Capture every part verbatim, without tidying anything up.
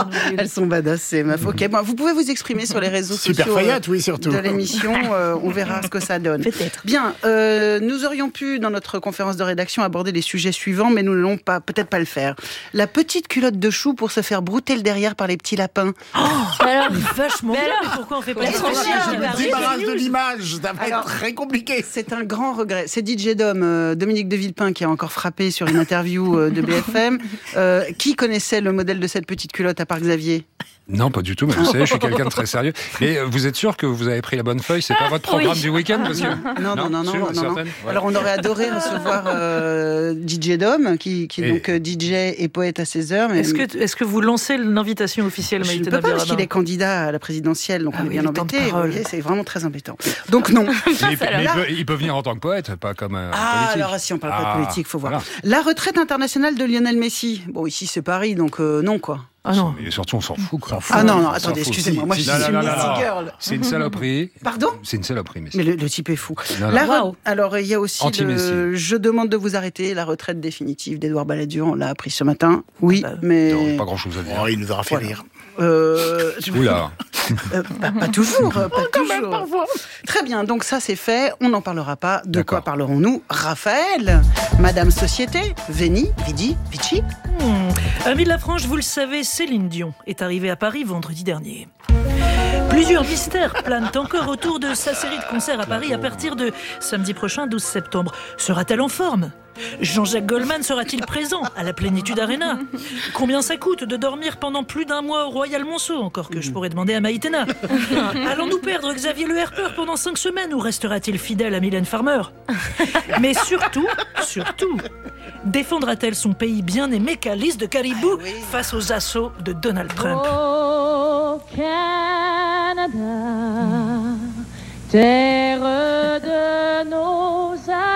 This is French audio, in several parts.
Elles sont badass, c'est meuf. Ok, bon, vous pouvez vous exprimer sur les réseaux Super sociaux Fayette, oui, surtout. de l'émission. Euh, on verra ce que ça donne. Peut-être. Bien, euh, nous aurions pu, dans notre conférence de rédaction, aborder les sujets suivants, mais nous n'allons pas, peut-être pas le faire. La petite culotte de chou pour se faire brouter le derrière par les petits lapins. Oh, alors, vachement bien. Mais pourquoi on fait pas Mais ça? je me débarrasse de l'image, ça va être très compliqué. C'est un grand regret. C'est D J Dom, euh, Dominique de Villepin, qui a encore frappé sur une interview euh, de B F M. Euh, qui connaissait le modèle de cette petite culotte à part Xavier ? Non, pas du tout, mais vous savez, je suis quelqu'un de très sérieux. Et vous êtes sûr que vous avez pris la bonne feuille ? C'est pas votre programme oui. du week-end parce que... Non, non, non, non. sûr, non, non. certaine, voilà. Alors, on aurait adoré recevoir euh, D J Dom, qui, qui est Et... donc euh, D J et poète à seize heures. Mais... Est-ce que, est-ce que vous lancez l'invitation officielle, Je ne Maïtena peux pas, parce Biradin? qu'il est candidat à la présidentielle, donc Ah on est oui, bien il est temps de embêté. parole. Vous voyez, c'est vraiment très embêtant. Donc, non. Mais il, mais il, peut, il peut venir en tant que poète, pas comme euh, Ah, politique. alors si on parle Ah, pas de politique, faut voir. voilà. La retraite internationale de Lionel Messi. Bon, ici c'est Paris, donc euh, non quoi. Ah non. Et surtout, on s'en fout, quoi. Ah non, non, On s'en attendez, fout. excusez-moi, Si, moi si, je non, suis non, une non, Messi non. girl. C'est une saloperie. Pardon ? C'est une saloperie, Messi. Mais le, le type est fou. Non, non. La re- Wow. Alors, il y a aussi Anti-Messi. le... Je demande de vous arrêter, la retraite définitive d'Édouard Balladur, on l'a appris ce matin. Oui, Ah bah, mais... Non, pas grand-chose à dire. Oh, il nous aura fait Voilà. rire. Euh, je- Oula. Euh, pas, pas toujours, euh, pas toujours. Très bien, donc ça c'est fait, on n'en parlera pas. De D'accord. quoi parlerons-nous ? Raphaël, Madame Société, Veni, Vidi, Vici. Hmm. Amis de la Franche, vous le savez, Céline Dion est arrivée à Paris vendredi dernier. Plusieurs mystères planent encore autour de sa série de concerts à Paris à partir de samedi prochain, douze septembre. Sera-t-elle en forme ? Jean-Jacques Goldman sera-t-il présent à la Plénitude Arena ? Combien ça coûte de dormir pendant plus d'un mois au Royal Monceau ? Encore que je pourrais demander à Maïtena. Allons-nous perdre Xavier Le Herpeur pendant cinq semaines ou restera-t-il fidèle à Mylène Farmer ? Mais surtout, surtout, défendra-t-elle son pays bien-aimé Calice de Caribou face aux assauts de Donald Trump ? Oh Canada, terre de nos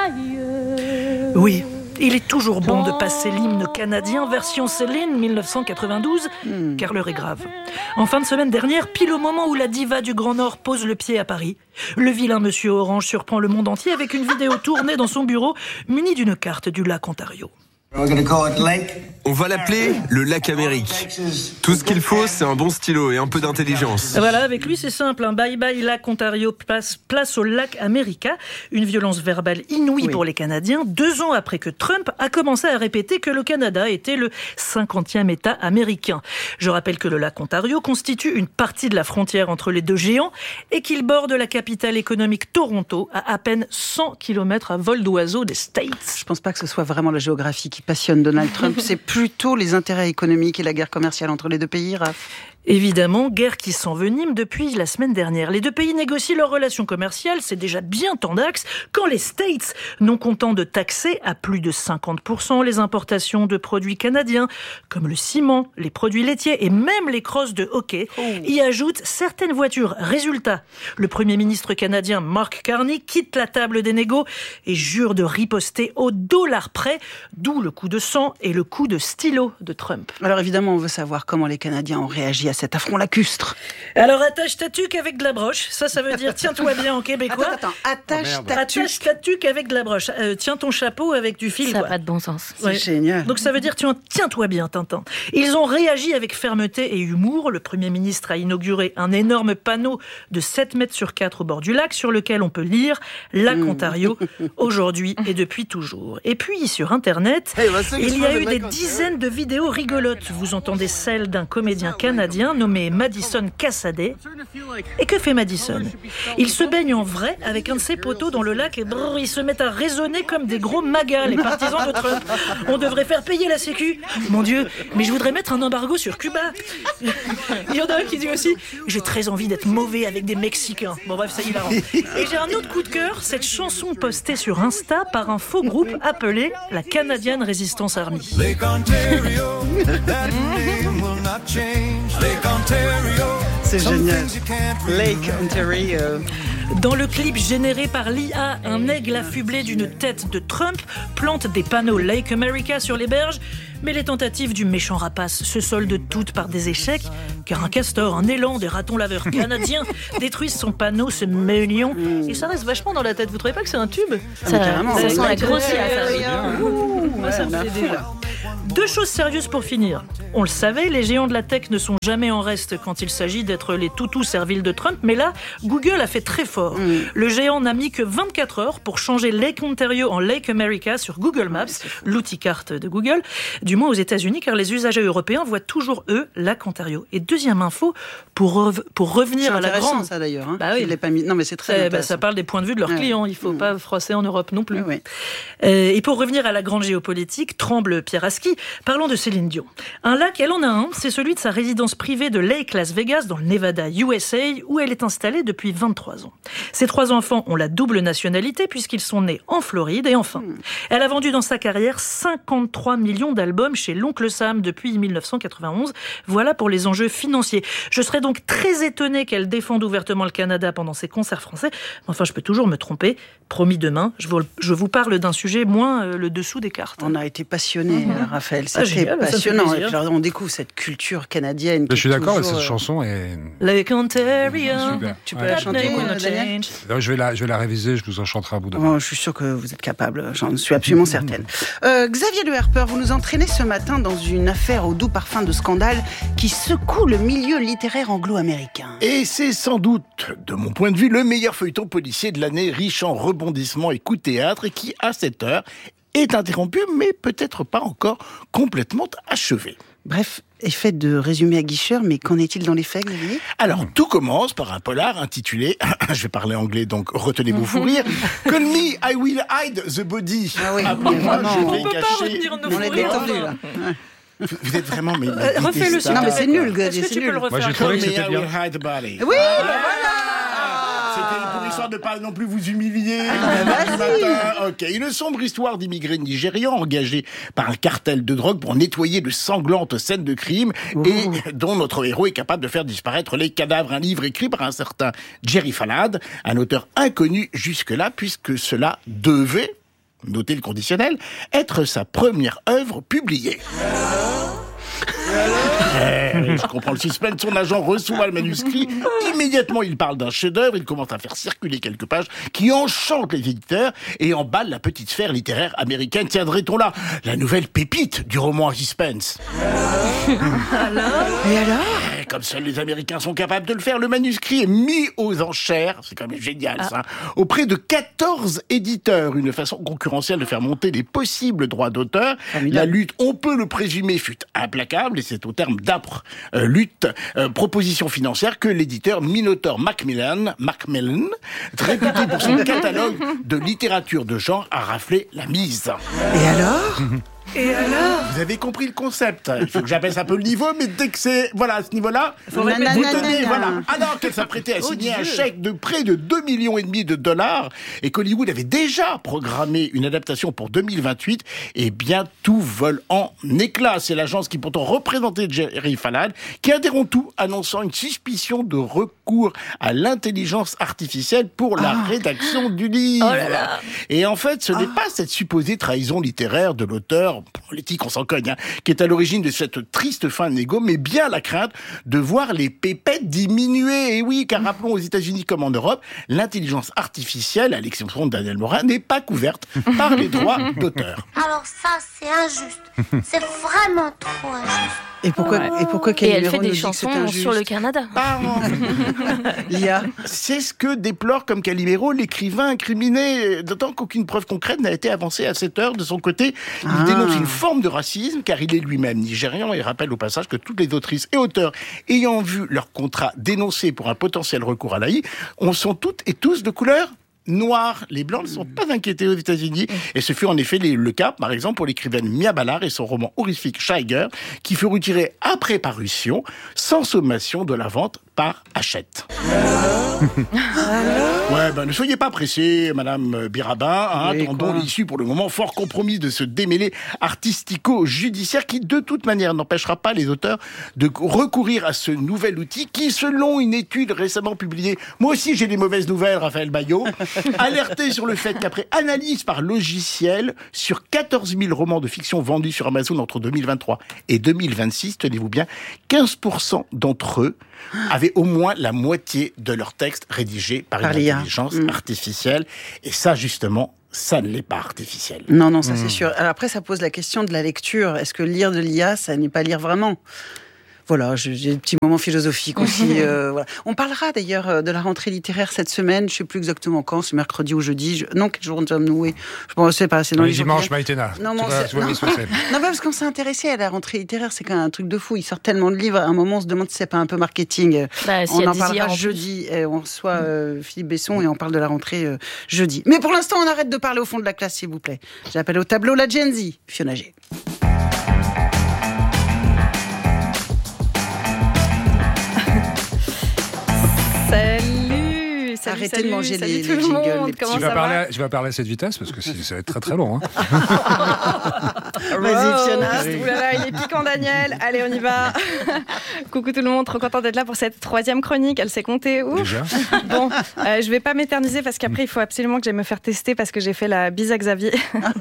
aïeux. Oui, il est toujours bon de passer l'hymne canadien version Céline dix-neuf cent quatre-vingt-douze, Hmm. car l'heure est grave. En fin de semaine dernière, pile au moment où la diva du Grand Nord pose le pied à Paris, le vilain monsieur Orange surprend le monde entier avec une vidéo tournée dans son bureau, munie d'une carte du lac Ontario. On va l'appeler le lac Amérique. Tout ce qu'il faut, c'est un bon stylo et un peu d'intelligence. Voilà, avec lui c'est simple, hein. Bye bye lac Ontario, place, place au lac America. Une violence verbale inouïe Oui. pour les Canadiens, deux ans après que Trump a commencé à répéter que le Canada était le cinquantième État américain. Je rappelle que le lac Ontario constitue une partie de la frontière entre les deux géants et qu'il borde la capitale économique Toronto à à peine cent kilomètres à vol d'oiseau des States. Je pense pas que ce soit vraiment la géographie qui passionne Donald Trump, c'est plutôt les intérêts économiques et la guerre commerciale entre les deux pays, Raph. Évidemment, guerre qui s'envenime depuis la semaine dernière. Les deux pays négocient leurs relations commerciales, c'est déjà bien tendax, quand les States, non contents de taxer à plus de cinquante pour cent les importations de produits canadiens, comme le ciment, les produits laitiers et même les crosses de hockey, Oh. y ajoutent certaines voitures. Résultat, le Premier ministre canadien Mark Carney quitte la table des négos et jure de riposter au dollar près, d'où le coup de sang et le coup de stylo de Trump. Alors évidemment, on veut savoir comment les Canadiens ont réagi à cet affront lacustre. Alors attache ta tuque avec de la broche, ça ça veut dire tiens-toi bien en québécois. Attends, attends, attache Oh, merde. ta tuque. Attache ta tuque avec de la broche. Euh, tiens ton chapeau avec du fil. Ça n'a quoi. pas de bon sens. C'est Ouais. génial. Donc ça veut dire tiens, tiens-toi bien, Tintin. Ils ont réagi avec fermeté et humour. Le Premier ministre a inauguré un énorme panneau de sept mètres sur quatre au bord du lac sur lequel on peut lire « Lac Ontario, aujourd'hui et depuis toujours ». Et puis sur Internet, il y a eu des dizaines de vidéos rigolotes. Vous entendez celle d'un comédien canadien nommé Madison Cassaday. Et que fait Madison ? Il se baigne en vrai avec un de ses poteaux dans le lac et brrr, ils se mettent à raisonner comme des gros magas, les partisans de Trump. On devrait faire payer la sécu. Mon Dieu, mais je voudrais mettre un embargo sur Cuba. Il y en a un qui dit aussi « J'ai très envie d'être mauvais avec des Mexicains ». Bon bref, ça y est. Et j'ai un autre coup de cœur, cette chanson postée sur Insta par un faux groupe appelé la Canadian Resistance Army. Lake Ontario, that name will not change. Lake Ontario, C'est some génial. things you can't Lake remove. Ontario. Dans le clip généré par l'I A, un aigle affublé d'une tête de Trump plante des panneaux Lake America sur les berges, mais les tentatives du méchant rapace se soldent toutes par des échecs, car un castor, un élan, des ratons laveurs canadiens détruisent son panneau, ce million, et ça reste vachement dans la tête. Vous trouvez pas que c'est un tube ? Ah, mais carrément, ça ouais. sent la grossière. Ouais, ça. Ouh, Moi, ça ouais, me on a fait fou, déjà. là. Deux choses sérieuses pour finir. On le savait, les géants de la tech ne sont jamais en reste quand il s'agit d'être les toutous serviles de Trump, mais là, Google a fait très fort. Mm. Le géant n'a mis que vingt-quatre heures pour changer Lake Ontario en Lake America sur Google Maps, l'outil carte de Google, du moins aux États-Unis, car les usagers européens voient toujours, eux, Lac Ontario. Et deuxième info, pour, rev- pour revenir à la grande... ça d'ailleurs. Hein. Bah oui. Il pas mis... Non, mais c'est très eh ben, ça parle des points de vue de leurs ouais. clients. Il ne faut mmh. pas froisser en Europe non plus. Oui. Euh, et pour revenir à la grande géopolitique, tremble Pierre Aski, parlons de Céline Dion. Un lac, elle en a un, c'est celui de sa résidence privée de Lake Las Vegas, dans le Nevada, U S A, où elle est installée depuis vingt-trois ans. Ses trois enfants ont la double nationalité puisqu'ils sont nés en Floride. Et enfin, mmh. elle a vendu dans sa carrière cinquante-trois millions d'albums chez l'Oncle Sam depuis dix-neuf cent quatre-vingt-onze. Voilà pour les enjeux financiers. Je serais donc très étonnée qu'elle défende ouvertement le Canada pendant ses concerts français. Enfin, je peux toujours me tromper. Promis, demain, je vous, je vous parle d'un sujet moins euh, le dessous des cartes. On a été passionnés, mmh. Raphaël. C'était ah, génial, passionnant. Et puis, alors, on découvre cette culture canadienne. Je suis d'accord, toujours... cette chanson est... Lake Ontario. Super. Tu peux ouais. la chanter, Daniel ? je vais la, je vais la réviser, je vous en chanterai un bout de oh, je suis sûre que vous êtes capable, j'en suis absolument certaine. Euh, Xavier Le Herper, vous nous entraînez ce matin dans une affaire au doux parfum de scandale qui secoue le milieu littéraire anglo-américain. Et c'est sans doute, de mon point de vue, le meilleur feuilleton policier de l'année, riche en rebondissements et coups de théâtre, et qui, à cette heure, est interrompu, mais peut-être pas encore complètement achevé. Bref, effet de résumé aguicheur, mais qu'en est-il dans les faits, Xavier ? Alors, tout commence par un polar intitulé, je vais parler anglais, donc retenez-vous fou rire, Call me, I will hide the body. Ah oui, après moi, je vais on peut cacher... pas retenir nos On est détendu, là. Vous êtes vraiment... Mais, euh, refais-le, s'il Non, te mais c'est nul, Xavier, Est-ce que c'est tu nul. peux le refaire ? Moi, j'ai trouvé que Call me, c'était I bien. will hide the body. Oui, ah, ben voilà. C'était pour l'histoire de ne pas non plus vous humilier. Ah, du matin. Ok, une sombre histoire d'immigrés nigérians engagés par un cartel de drogue pour nettoyer de sanglantes scènes de crime Ouh. et dont notre héros est capable de faire disparaître les cadavres. Un livre écrit par un certain Jerry Fallad, un auteur inconnu jusque-là, puisque cela devait, notez le conditionnel, être sa première œuvre publiée. Eh, je comprends le suspense. Son agent reçoit le manuscrit. Immédiatement, il parle d'un chef-d'œuvre. Il commence à faire circuler quelques pages qui enchantent les éditeurs et emballent la petite sphère littéraire américaine. Tiendrait-on là la nouvelle pépite du roman à suspense. Alors Et alors eh, Comme seuls les Américains sont capables de le faire, le manuscrit est mis aux enchères. C'est quand même génial, ah. ça. Auprès de quatorze éditeurs. Une façon concurrentielle de faire monter les possibles droits d'auteur. Formidable. La lutte, on peut le présumer, fut implacable. Et c'est au terme d'âpre euh, lutte, euh, proposition financière que l'éditeur Minotaur Macmillan, Macmillan, réputé pour son catalogue de littérature de genre, a raflé la mise. Et alors ? Et alors ? Vous avez compris le concept. Il faut que j'abaisse un peu le niveau, mais dès que c'est, voilà, à ce niveau-là, vous tenez, voilà. Alors qu'elle s'apprêtait à signer oh un chèque de près de deux millions et demi de dollars et qu'Hollywood avait déjà programmé une adaptation pour deux mille vingt-huit, eh bien, tout vole en éclats. C'est l'agence qui pourtant représentait Jerry Fallad qui interrompt tout, annonçant une suspicion de recours à l'intelligence artificielle pour la ah. rédaction du livre. Oh là là. Et en fait, ce ah. n'est pas cette supposée trahison littéraire de l'auteur politique, on s'en cogne, hein, qui est à l'origine de cette triste fin de négo, mais bien la crainte de voir les pépettes diminuer. Et oui, car rappelons aux États-Unis comme en Europe, l'intelligence artificielle, à l'exception de Daniel Morin, n'est pas couverte par les droits d'auteur. Alors ça, c'est injuste. C'est vraiment trop injuste. Et pourquoi, ouais. et pourquoi Et elle fait des chansons sur le Canada. Ah, Lia. C'est ce que déplore comme Calimero l'écrivain incriminé, d'autant qu'aucune preuve concrète n'a été avancée à cette heure de son côté. Il ah. dénonce une forme de racisme, car il est lui-même nigérian et rappelle au passage que toutes les autrices et auteurs ayant vu leur contrat dénoncé pour un potentiel recours à l'A I, on sont toutes et tous de couleur noire. Les Blancs ne sont pas inquiétés aux États-Unis. Et ce fut en effet les, le cas, par exemple, pour l'écrivaine Mia Ballard et son roman horrifique Shiger, qui fut retiré après parution, sans sommation de la vente par Hachette. Ouais, ben ne soyez pas pressés, Madame Birabin. Hein, oui, attendons l'issue pour le moment fort compromise de ce démêlé artistico-judiciaire qui, de toute manière, n'empêchera pas les auteurs de recourir à ce nouvel outil qui, selon une étude récemment publiée, moi aussi j'ai des mauvaises nouvelles, Raphaël Bayot, alerté sur le fait qu'après analyse par logiciel, sur quatorze mille romans de fiction vendus sur Amazon entre deux mille vingt-trois et deux mille vingt-six, tenez-vous bien, quinze pour cent d'entre eux avaient au moins la moitié de leur texte rédigé par, par une intelligence mmh. artificielle. Et ça, justement, ça ne l'est pas artificiel. Non, non, ça mmh. c'est sûr. Alors après, ça pose la question de la lecture. Est-ce que lire de l'I A, ça n'est pas lire vraiment ? Voilà, j'ai des petits moments philosophiques aussi. euh, voilà. On parlera d'ailleurs de la rentrée littéraire cette semaine. Je ne sais plus exactement quand, c'est mercredi ou jeudi. Je... Non, quel jour nous sommes noués ? Je ne sais pas. C'est dans les les dimanches, Maïtena. Non, non, c'est... non. non, parce qu'on s'est intéressé à la rentrée littéraire, c'est quand même un truc de fou. Il sort tellement de livres. À un moment, on se demande si c'est pas un peu marketing. Bah, si on en en parlera en jeudi. Et on reçoit euh, Philippe Besson et on parle de la rentrée euh, jeudi. Mais pour l'instant, on arrête de parler au fond de la classe, s'il vous plaît. J'appelle au tableau la Gen Z, Fiona G. Salut, salut, Arrêtez salut, de manger salut les, tout les le jingles, monde. les petits. Comment Tu ça vas, parler va à, tu vas parler à cette vitesse parce que c'est, ça va être très très long. Hein. Vas-y, Fiona. Ouh là là, il est piquant, Daniel. Allez, on y va. Coucou tout le monde, trop contente d'être là pour cette troisième chronique. Elle s'est comptée. Ouf. Déjà. Bon, euh, je vais pas m'éterniser parce qu'après, il faut absolument que j'aille me faire tester parce que j'ai fait la bise à Xavier.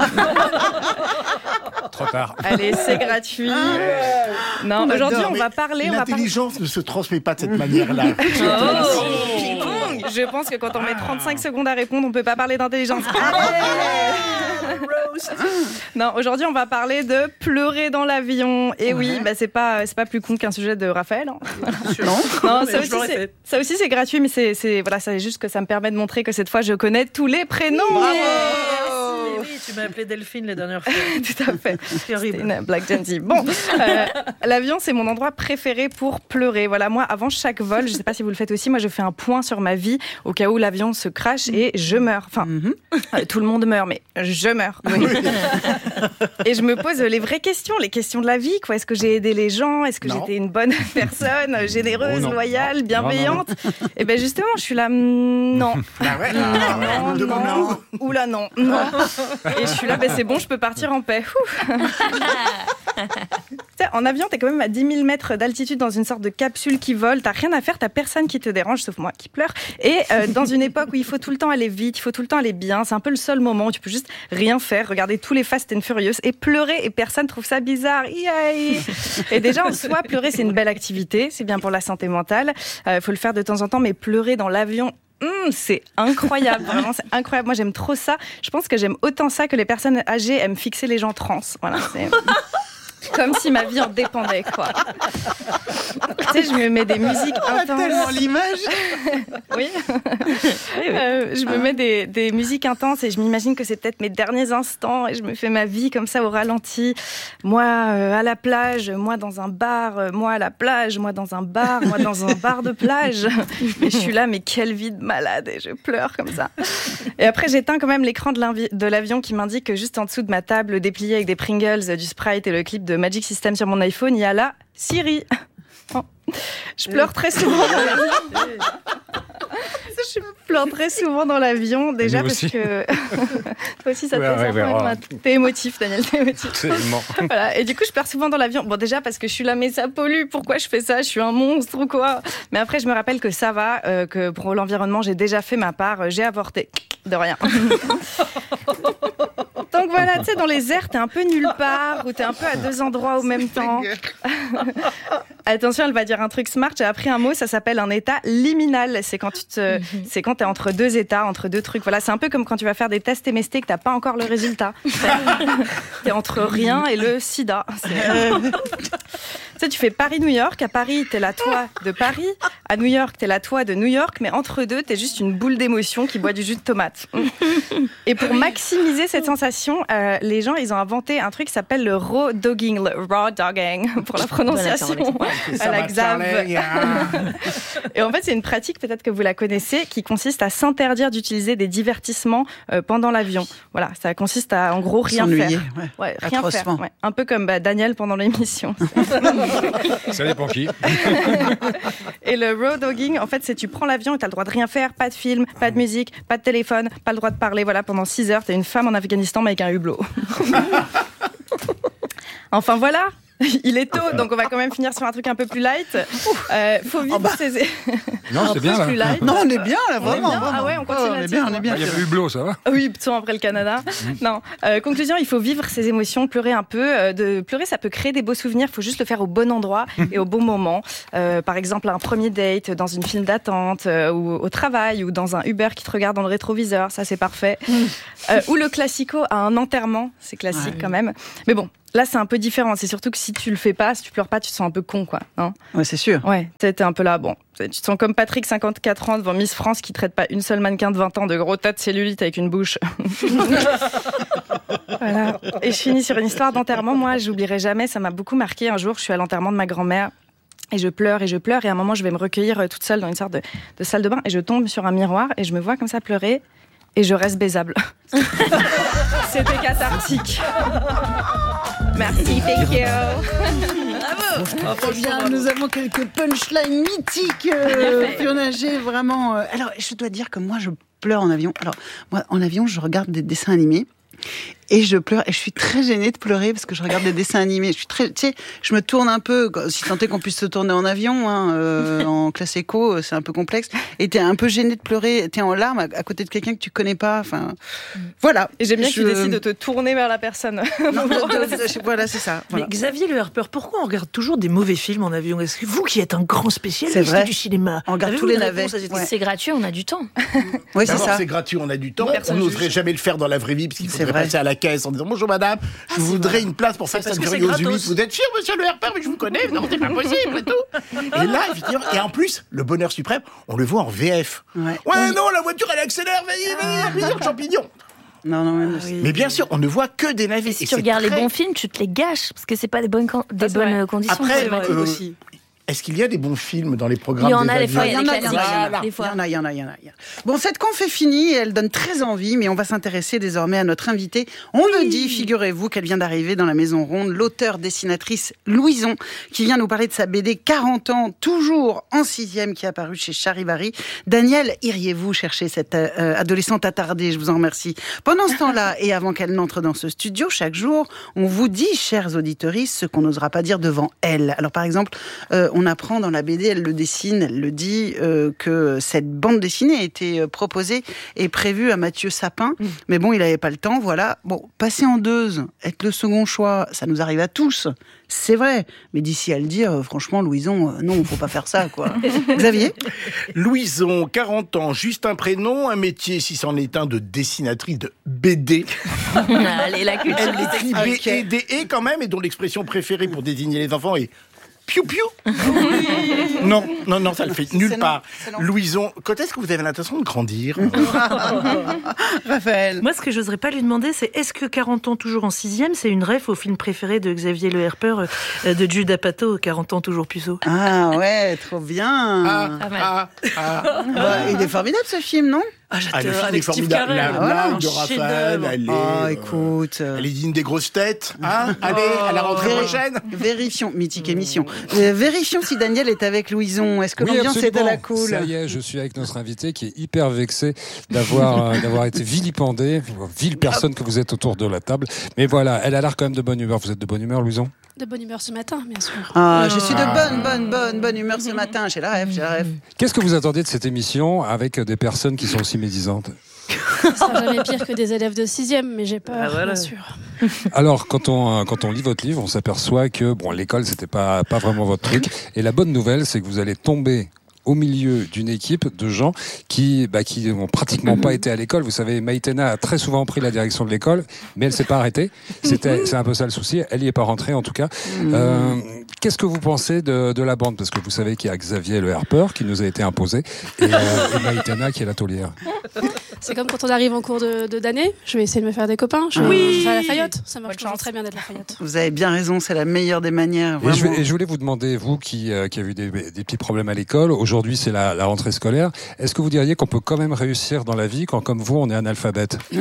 Trop tard. Allez, c'est gratuit. Ah, non, On aujourd'hui, adore, on va parler. On va par... L'intelligence ne se transmet pas de cette manière-là. Oh, ping-pong. Je pense que quand on met trente-cinq secondes à répondre, on peut pas parler d'intelligence. Non, aujourd'hui, on va parler de pleurer dans l'avion. Et oui, Ouais. bah, c'est pas, c'est pas plus con qu'un sujet de Raphaël. Hein. Non, Non, Mais ça je aussi, l'aurais c'est, fait. ça aussi, c'est gratuit, mais c'est, c'est, voilà, c'est juste que ça me permet de montrer que cette fois, je connais tous les prénoms. Bravo. Mais oui, tu m'as appelé Delphine les dernières fois. Tout à fait. C'est horrible. C'était une blague gentille. Bon, euh, l'avion, c'est mon endroit préféré pour pleurer. Voilà, moi, avant chaque vol, je ne sais pas si vous le faites aussi, moi, je fais un point sur ma vie au cas où l'avion se crache et je meurs. Enfin, Mm-hmm. euh, tout le monde meurt, mais je meurs. Et je me pose les vraies questions, les questions de la vie. Quoi. Est-ce que j'ai aidé les gens ? Est-ce que Non. j'étais une bonne personne, généreuse, Oh non. loyale, Non, bienveillante ? Et bien justement, je suis là, mm, non. Ah ouais Non, De non, mon non. nom. Oula, non, non. Et je suis là, ben c'est bon, je peux partir en paix. Ouh. Tu sais, en avion, t'es quand même à dix mille mètres d'altitude dans une sorte de capsule qui vole. T'as rien à faire, t'as personne qui te dérange, sauf moi qui pleure. Et euh, dans une époque où il faut tout le temps aller vite, il faut tout le temps aller bien, c'est un peu le seul moment où tu peux juste rien faire, regarder tous les Fast and Furious et pleurer et personne trouve ça bizarre. Yay. Et déjà, en soi, pleurer, c'est une belle activité, c'est bien pour la santé mentale. Il euh, faut le faire de temps en temps, mais pleurer dans l'avion, Mmh, c'est incroyable, vraiment c'est incroyable. Moi j'aime trop ça. Je pense que j'aime autant ça que les personnes âgées aiment fixer les gens trans. Voilà, c'est comme si ma vie en dépendait, quoi. Tu sais, je me mets des musiques intenses. tellement l'image. Oui. Euh, je me mets des, des musiques intenses et je m'imagine que c'est peut-être mes derniers instants et je me fais ma vie comme ça au ralenti. Moi euh, à la plage, moi dans un bar, euh, moi à la plage, moi dans un bar, moi dans un bar de plage. Et je suis là, mais quelle vie de malade et je pleure comme ça. Et après, j'éteins quand même l'écran de, l'invi- de l'avion qui m'indique que juste en dessous de ma table dépliée avec des Pringles, du Sprite et le clip de Magic System sur mon iPhone, il y a la Siri. Oh. Je pleure très souvent dans l'avion. Je pleure très souvent dans l'avion, déjà Nous parce aussi. que... Toi aussi, ça te Ouais, fait ouais, ça. ouais, T'es émotif, Daniel, t'es émotif. Absolument. Voilà. Et du coup, je pleure souvent dans l'avion. Bon, déjà parce que je suis là, mais ça pollue. Pourquoi je fais ça ? Je suis un monstre ou quoi ? Mais après, je me rappelle que ça va, euh, que pour l'environnement, j'ai déjà fait ma part. euh, J'ai avorté. De rien. Donc voilà, tu sais, dans les airs, t'es un peu nulle part ou t'es un peu à deux endroits au même temps. Attention, elle va dire un truc smart. J'ai appris un mot, ça s'appelle un état liminal. C'est quand tu te, c'est quand t'es entre deux états, entre deux trucs. Voilà, c'est un peu comme quand tu vas faire des tests M S T que t'as pas encore le résultat. T'es entre rien et le sida. C'est... Tu sais, tu fais Paris-New York. À Paris, t'es la toi de Paris. À New York, t'es la toi de New York. Mais entre deux, t'es juste une boule d'émotion qui boit du jus de tomate. Et pour maximiser cette sensation, euh, les gens, ils ont inventé un truc qui s'appelle le raw dogging, le raw dogging, pour la prononciation. À la Xav. Et en fait, c'est une pratique, peut-être que vous la connaissez, qui consiste à s'interdire d'utiliser des divertissements euh, pendant l'avion. Voilà, ça consiste à, en gros, rien S'ennuyer, faire. ouais. Ouais, rien faire. Atrocement. Ouais. Un peu comme bah, Daniel pendant l'émission. Ça dépend qui. Et le road dogging, en fait, c'est tu prends l'avion et t'as le droit de rien faire, pas de film, pas de musique, pas de téléphone, pas le droit de parler. Voilà, pendant six heures, t'es une femme en Afghanistan mais avec un hublot. Enfin voilà, Il est tôt, donc on va quand même finir sur un truc un peu plus light. Euh, faut vivre oh bah. ses... Non, c'est bien là. Light. Non, on est bien là, vraiment. Bien. Ah ouais, on continue. Oh, on est bien, on est bien. Il y a eu Hublot, ça va. Oui, plutôt après le Canada. Non. Euh, conclusion, il faut vivre ses émotions, pleurer un peu. Euh, de pleurer, ça peut créer des beaux souvenirs. Il faut juste le faire au bon endroit et au bon moment. Euh, par exemple, un premier date dans une file d'attente, euh, ou au travail, ou dans un Uber qui te regarde dans le rétroviseur. Ça, c'est parfait. Euh, ou le classico à un enterrement, c'est classique ouais. quand même. Mais bon. Là, c'est un peu différent. C'est surtout que si tu le fais pas, si tu pleures pas, tu te sens un peu con, quoi. Hein ouais, c'est sûr. Ouais, t'es un peu là. Bon, tu te sens comme Patrick, cinquante-quatre ans, devant Miss France, qui traite pas une seule mannequin de vingt ans de gros tas de cellulite avec une bouche. Voilà. Et je finis sur une histoire d'enterrement. Moi, j'oublierai jamais. Ça m'a beaucoup marqué. Un jour, je suis à l'enterrement de ma grand-mère. Et je pleure et je pleure. Et à un moment, je vais me recueillir toute seule dans une sorte de, de salle de bain. Et je tombe sur un miroir et je me vois comme ça pleurer. Et je reste baisable. C'était cathartique. Merci, thank you. Bravo. Très bien, nous avons quelques punchlines mythiques. Euh, Fiona G, vraiment. Euh, alors, je dois dire que moi, je pleure en avion. Alors, moi, en avion, je regarde des dessins animés. Et je pleure, et je suis très gênée de pleurer parce que je regarde des dessins animés. Je suis très, tu sais, je me tourne un peu, si tant est qu'on puisse se tourner en avion, hein, euh, en classe éco, c'est un peu complexe. Et t'es un peu gênée de pleurer, t'es en larmes à, à côté de quelqu'un que tu connais pas. Enfin, voilà. Et j'aime bien je... que tu décides de te tourner vers la personne. Non, voilà, c'est ça. Voilà. Mais Xavier Le Harper, pourquoi on regarde toujours des mauvais films en avion? Est-ce que vous qui êtes un grand spécialiste du cinéma, on regarde tous les navets. Ouais. C'est gratuit, on a du temps. Oui, c'est ça. C'est gratuit, on a du temps. On n'oserait jamais le faire dans la vraie vie parce qu'il faudrait passer à la caisse en disant bonjour madame, je ah, voudrais une place pour Fast and Furious huit. Vous êtes sûr, monsieur Le Harper, mais je vous connais, non, c'est pas possible et tout. Et là, effectivement, et en plus, le bonheur suprême, on le voit en V F. Ouais, ouais oui. Non, la voiture elle accélère, vas-y, vas-y, champignon. Non, non, même oui. Mais bien sûr, on ne voit que des navets. Si tu regardes très... les bons films, tu te les gâches parce que c'est pas des bonnes, con... des bonnes vrai. conditions. Après, euh, aussi. Est-ce qu'il y a des bons films dans les programmes? Il y en a des fois, il y en a des classiques. Il y en a, il y en a, il y en a. Bon, cette conf est finie, elle donne très envie, mais on va s'intéresser désormais à notre invitée. On oui. le dit, figurez-vous qu'elle vient d'arriver dans la Maison Ronde, l'auteur-dessinatrice Louison, qui vient nous parler de sa B D quarante ans, toujours en sixième, qui est apparue chez Charivari. Daniel, iriez-vous chercher cette euh, adolescente attardée? Je vous en remercie. Pendant ce temps-là, et avant qu'elle n'entre dans ce studio, chaque jour, on vous dit, chers auditeuristes, ce qu'on n'osera pas dire devant elle. Alors, par exemple, euh, on apprend dans la B D, elle le dessine, elle le dit, euh, que cette bande dessinée a été proposée et prévue à Mathieu Sapin. Mmh. Mais bon, il n'avait pas le temps, voilà. Bon, passer en Deuze, être le second choix, ça nous arrive à tous. C'est vrai. Mais d'ici à le dire, euh, franchement, Louison, euh, non, il ne faut pas faire ça, quoi. Xavier? Louison, quarante ans, juste un prénom, un métier, si c'en est un, de dessinatrice de B D. Allez, la culture. Elle écrit B E D E quand même, et dont l'expression préférée pour désigner les enfants est piou piou. Non, non, non, ça le fait nulle part. Louison, quand est-ce que vous avez l'intention de grandir? Raphaël. Moi, ce que j'oserais pas lui demander, c'est est-ce que quarante ans toujours en sixième, c'est une ref au film préféré de Xavier Le Harper, euh, de Jude Apatow, quarante ans toujours puceau. Ah ouais, trop bien. Ah, ah, ah. Bah, il est formidable ce film, non? Ah, ah, le film est formidable. La blague de Raphaël, elle est, oh, écoute, elle est digne des grosses têtes. Hein Allez, à la rentrée Vér- prochaine. Vérifions, mythique émission. Euh, vérifions si Daniel est avec Louison. Est-ce que oui, l'ambiance absolument. est à la cool? Ça y est, je suis avec notre invité qui est hyper vexé d'avoir euh, d'avoir été vilipendé, vile personne que vous êtes autour de la table. Mais voilà, elle a l'air quand même de bonne humeur. Vous êtes de bonne humeur, Louison? De bonne humeur ce matin, bien sûr. Ah, je suis de bonne, bonne, bonne, bonne humeur ce matin. J'ai la rêve, j'ai la rêve. Qu'est-ce que vous attendez de cette émission avec des personnes qui sont aussi médisantes? Ça sera jamais pire que des élèves de sixième, mais j'ai peur, ah, voilà. bien sûr. Alors, quand on, quand on lit votre livre, on s'aperçoit que bon, l'école, c'était pas, pas vraiment votre truc. Et la bonne nouvelle, c'est que vous allez tomber au milieu d'une équipe de gens qui bah, qui n'ont pratiquement pas été à l'école. Vous savez, Maïtena a très souvent pris la direction de l'école, mais elle s'est pas arrêtée. C'était, c'est un peu ça le souci. Elle y est pas rentrée, en tout cas. Euh, qu'est-ce que vous pensez de, de la bande? Parce que vous savez qu'il y a Xavier Le Harper qui nous a été imposé et, euh, et Maïtena qui est la taulière. C'est comme quand on arrive en cours de, de d'année. Je vais essayer de me faire des copains. Je vais oui. faire la Fayette. Ça marche toujours très bien d'être la Fayette. Vous avez bien raison, c'est la meilleure des manières. Et je, et je voulais vous demander, vous qui, euh, qui avez eu des, des petits problèmes à l'école, aujourd'hui c'est la, la rentrée scolaire, est-ce que vous diriez qu'on peut quand même réussir dans la vie quand, comme vous, on est analphabète? Il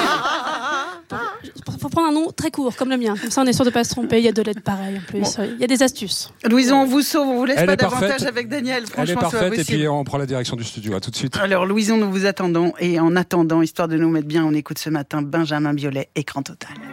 faut prendre un nom très court, comme le mien. Comme ça, on est sûr de ne pas se tromper. Il y a de l'aide pareil, en plus. Bon. Il y a des astuces. Louison, on vous sauve. On vous laisse Elle pas est davantage parfaite. avec Daniel. Franchement, elle est parfaite. c'est pas Et puis, on prend la direction du studio. À tout de suite. Alors, Louison, nous vous attendons. Et en attendant, histoire de nous mettre bien, on écoute ce matin Benjamin Biolay, Écran Total.